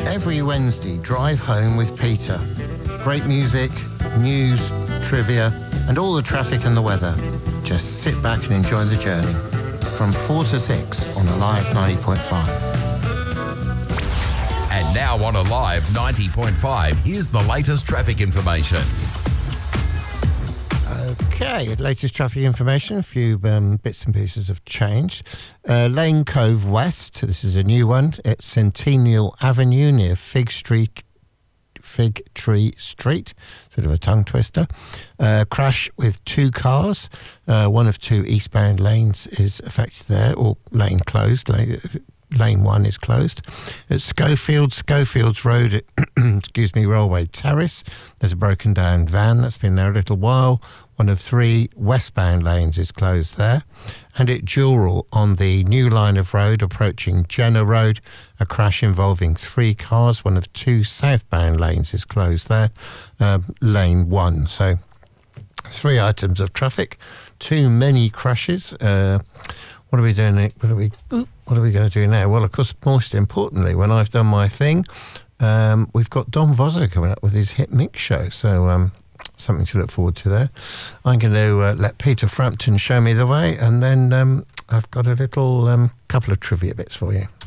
Every Wednesday, Drive Home with Peter. Great music, news, trivia, and all the traffic and the weather. Just sit back and enjoy the journey. From 4 to 6 on Alive 90.5. And now on Alive 90.5, here's the latest traffic information. Okay, latest traffic information. A few bits and pieces have changed. Lane Cove West, this is a new one. It's Centennial Avenue near Fig Tree Street. Sort of a tongue twister. Crash with two cars. One of two eastbound lanes is affected there, or lane closed. Lane 1 is closed. At Schofield's Road, Railway Terrace, there's a broken down van that's been there a little while. One of three westbound lanes is closed there. And at Jewel on the new line of road approaching Jenner Road, a crash involving three cars. One of two southbound lanes is closed there. Lane 1. So 3 items of traffic. Too many crashes. What are we doing? What are we going to do now? Well, of course, most importantly, when I've done my thing, we've got Don Vozzo coming up with his hit mix show. So something to look forward to there. I'm going to let Peter Frampton show me the way, and then I've got a little couple of trivia bits for you.